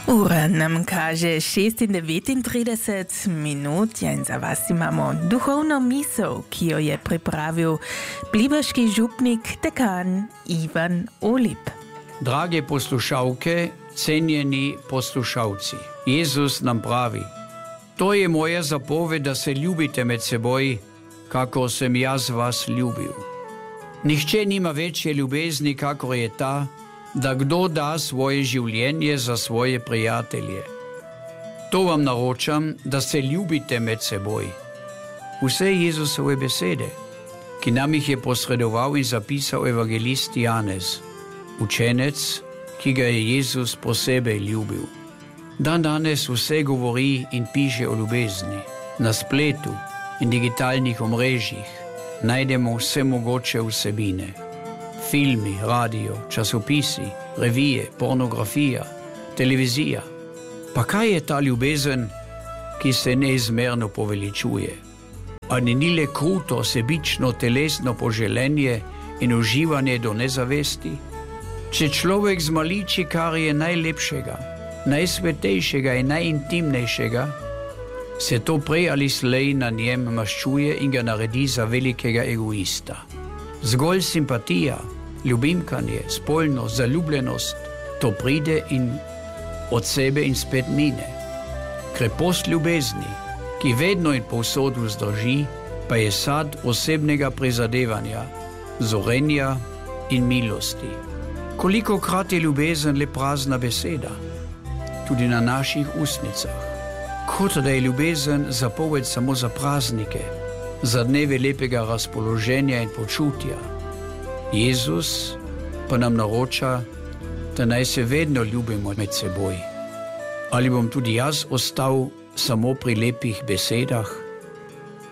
Ura nam kaže 6:39 minut, jen za vas imamo duchovno misel, ki jo je pripravil plivaški župnik dekan Ivan Olip. Drage poslušalke, cenjeni poslušalci, Jezus nam pravi: to je moja zapoved, da se ljubite med seboj, kako sem jaz vas ljubil. Nihče nima večje ljubezni, kakor je ta, da kdo da svoje življenje za svoje prijatelje. To vam naročam, da se ljubite med seboj. Vse Jezusove besede, ki nam jih je posredoval in zapisal evangelist Janez, učenec, ki ga je Jezus posebej ljubil. Dan danes vse govori in piše o ljubezni. Na spletu in digitalnih omrežjih najdemo vse mogoče vsebine. Filmi, radio, časopisi, revije, pornografija, televizija. Pa kaj je ta ljubezen, ki se neizmerno poveličuje? Ali ni le kruto, sebično, telesno poželenje in uživanje do nezavesti? Če človek zmaliči, kar je najlepšega, najsvetejšega in najintimnejšega, se to prej ali slej na njem maščuje in ga naredi za velikega egoista. Zgolj simpatija, ljubimkanje, spolnost, zaljubljenost, to pride in od sebe in spet mine. Krepost ljubezni, ki vedno in povsod vzdrži, pa je sad osebnega prizadevanja, zorenja in milosti. Kolikokrat je ljubezen le prazna beseda, tudi na naših ustnicah. Kot da je ljubezen zapoved samo za praznike, za dneve lepega razpoloženja in počutja. Jezus pa nam naroča, da naj se vedno ljubimo med seboj. Ali bom tudi jaz ostal samo pri lepih besedah?